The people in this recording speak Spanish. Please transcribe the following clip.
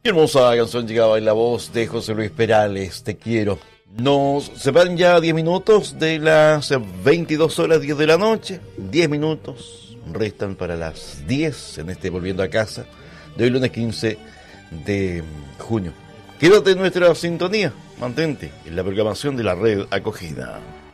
Qué hermosa canción llegaba en la voz de José Luis Perales, Te quiero. Nos separan ya 10 minutos de las 22 horas 10 de la noche. 10 minutos restan para las 10 en este Volviendo a Casa de hoy lunes 15 de junio. Quédate en nuestra sintonía, mantente en la programación de la red acogida.